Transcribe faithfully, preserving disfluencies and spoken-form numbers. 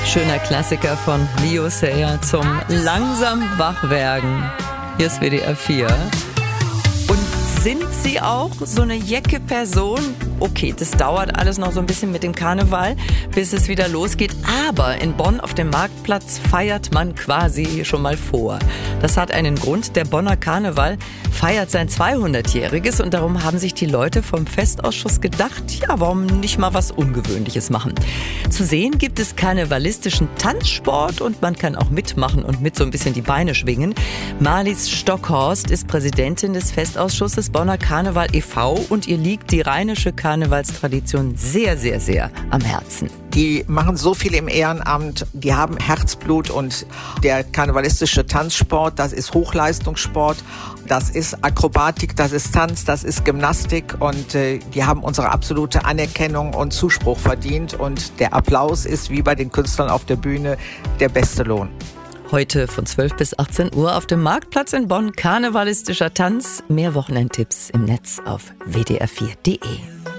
Schöner Klassiker von Leo Sayer zum langsam Wachwerden. Hier ist W D R vier. Und sind Sie auch so eine jecke Person? Okay, das dauert alles noch so ein bisschen mit dem Karneval, bis es wieder losgeht. Aber in Bonn auf dem Marktplatz feiert man quasi schon mal vor. Das hat einen Grund. Der Bonner Karneval feiert sein zweihundertjähriges und darum haben sich die Leute vom Festausschuss gedacht, ja, warum nicht mal was Ungewöhnliches machen? Zu sehen gibt es karnevalistischen Tanzsport und man kann auch mitmachen und mit so ein bisschen die Beine schwingen. Marlies Stockhorst ist Präsidentin des Festausschusses Bonner Karneval e V und ihr liegt die rheinische Karnevalstradition sehr, sehr, sehr am Herzen. Die machen so viel im Ehrenamt, die haben Herzblut und der karnevalistische Tanzsport, das ist Hochleistungssport, das ist Akrobatik, das ist Tanz, das ist Gymnastik und äh, die haben unsere absolute Anerkennung und Zuspruch verdient und der Applaus ist wie bei den Künstlern auf der Bühne der beste Lohn. Heute von zwölf bis achtzehn Uhr auf dem Marktplatz in Bonn karnevalistischer Tanz. Mehr Wochenendtipps im Netz auf w d r vier punkt d e.